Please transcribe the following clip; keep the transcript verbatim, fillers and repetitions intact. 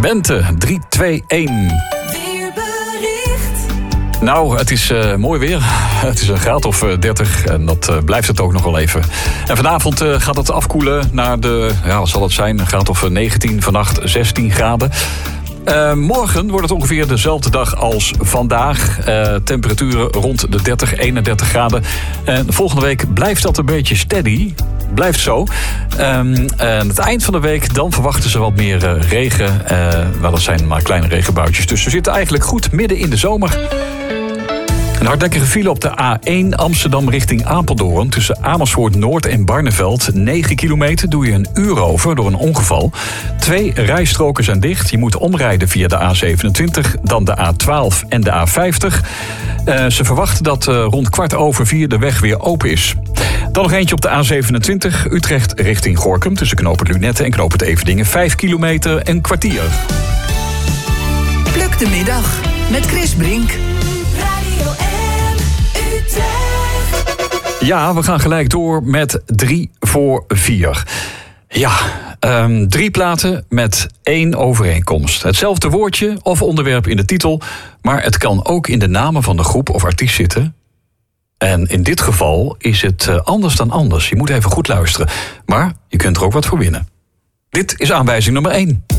Twente. drie, twee, één. Nou, het is uh, mooi weer. Het is een graad of uh, dertig en dat uh, blijft het ook nog wel even. En vanavond uh, gaat het afkoelen naar de, ja, wat zal het zijn, een graad of negentien, vannacht zestien graden. Uh, morgen wordt het ongeveer dezelfde dag als vandaag. Uh, temperaturen rond de dertig, eenendertig graden. En volgende week blijft dat een beetje steady. Blijft zo. Um, en het eind van de week, dan verwachten ze wat meer uh, regen. Uh, wel, dat zijn maar kleine regenbuitjes. Dus we zitten eigenlijk goed midden in de zomer. Een hardnekkige file op de A één Amsterdam richting Apeldoorn. Tussen Amersfoort Noord en Barneveld. negen kilometer doe je een uur over door een ongeval. Twee rijstroken zijn dicht. Je moet omrijden via de A zevenentwintig, dan de A twaalf en de A vijftig. Uh, ze verwachten dat uh, rond kwart over vier de weg weer open is. Dan nog eentje op de A zevenentwintig. Utrecht richting Gorinchem. Tussen knooppunt Lunette en knooppunt Everdingen. vijf kilometer, een kwartier. Pluk de middag met Chris Brink. Ja, we gaan gelijk door met drie voor vier. Ja, um, drie platen met één overeenkomst. Hetzelfde woordje of onderwerp in de titel, maar het kan ook in de namen van de groep of artiest zitten. En in dit geval is het uh, anders dan anders. Je moet even goed luisteren, maar je kunt er ook wat voor winnen. Dit is aanwijzing nummer één.